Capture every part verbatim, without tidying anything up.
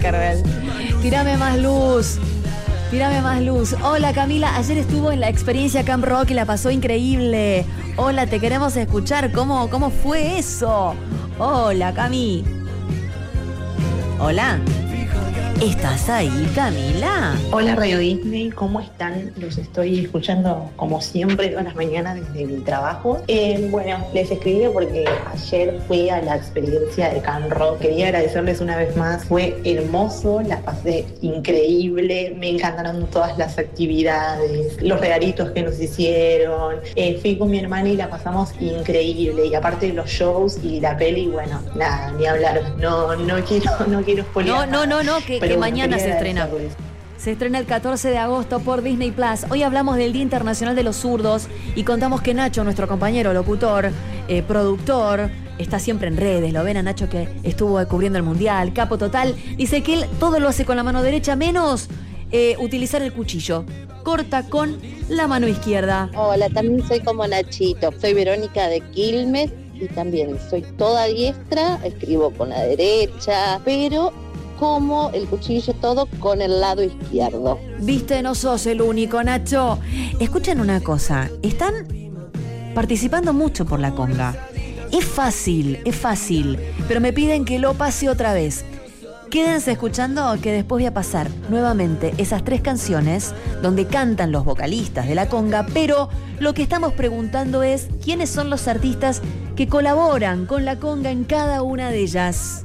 Tinkerbell. Tírame más luz. Tírame más luz. Hola Camila, ayer estuvo en la experiencia Camp Rock y la pasó increíble. Hola, te queremos escuchar. ¿Cómo, cómo fue eso? Hola Cami. Hola. ¿Estás ahí, Camila? Hola Radio Disney, ¿cómo están? Los estoy escuchando como siempre todas las mañanas desde mi trabajo. Eh, bueno, les escribí porque ayer fui a la experiencia de Camp Rock. Quería agradecerles una vez más, fue hermoso, la pasé increíble, me encantaron todas las actividades, los regalitos que nos hicieron. Eh, fui con mi hermana y la pasamos increíble. Y aparte de los shows y la peli, bueno, nada, ni hablar. No, no quiero, no quiero spoilear. No, no, no, no, que que mañana se estrena. Se estrena el catorce de agosto por Disney Plus. Hoy hablamos del Día Internacional de los Zurdos y contamos que Nacho, nuestro compañero locutor, eh, productor, está siempre en redes. Lo ven a Nacho que estuvo cubriendo el Mundial, capo total. Dice que él todo lo hace con la mano derecha, menos eh, utilizar el cuchillo. Corta con la mano izquierda. Hola, también soy como Nachito. Soy Verónica de Quilmes y también soy toda diestra. Escribo con la derecha, pero como el cuchillo todo con el lado izquierdo. Viste, no sos el único, Nacho. Escuchen una cosa, están participando mucho por la conga. Es fácil, es fácil, pero me piden que lo pase otra vez. Quédense escuchando que después voy a pasar nuevamente esas tres canciones donde cantan los vocalistas de la conga, pero lo que estamos preguntando es quiénes son los artistas que colaboran con la conga en cada una de ellas.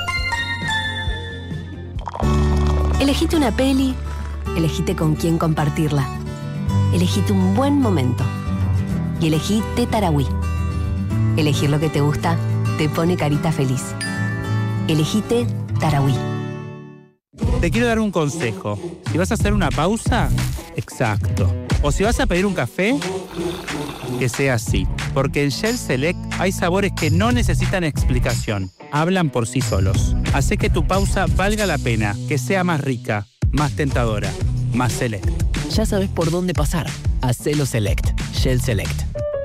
Elegite una peli, elegite con quién compartirla. Elegite un buen momento. Y elegí Tetarawí. Elegir lo que te gusta te pone carita feliz. Elegite Tarahui. Te quiero dar un consejo. Si vas a hacer una pausa, exacto. O si vas a pedir un café, que sea así. Porque en Shell Select hay sabores que no necesitan explicación. Hablan por sí solos. Hace que tu pausa valga la pena, que sea más rica, más tentadora, más select. Ya sabes por dónde pasar. Hacelo Select. Shell Select.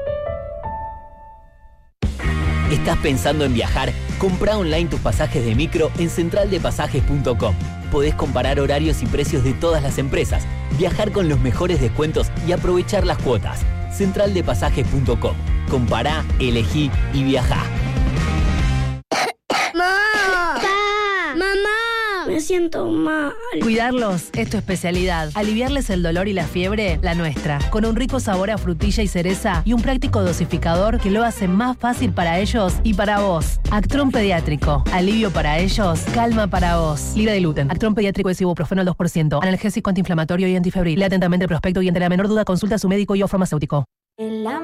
¿Estás pensando en viajar? Compra online tus pasajes de micro en central de pasajes punto com. Podés comparar horarios y precios de todas las empresas, viajar con los mejores descuentos y aprovechar las cuotas. central de pasajes punto com. Compará, elegí y viajá. ¡Mamá! ¡Pa! ¡Mamá! Me siento mal. Cuidarlos es tu especialidad. Aliviarles el dolor y la fiebre, la nuestra. Con un rico sabor a frutilla y cereza y un práctico dosificador que lo hace más fácil para ellos y para vos. Actron Pediátrico. Alivio para ellos, calma para vos. Libre de gluten. Actron Pediátrico es ibuprofeno al dos por ciento. Analgésico, antiinflamatorio y antifebril. Lea atentamente el prospecto y ante la menor duda consulta a su médico y o farmacéutico.